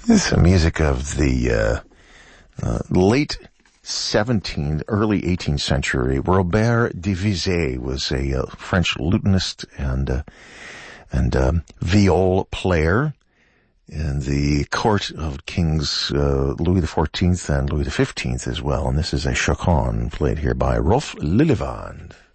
This is music of the late 17th, early 18th century. Robert Divisé was a French lutenist and viol player in the court of Kings Louis XIV and Louis XV as well. And this is a chaconne played here by Rolf Lillevand.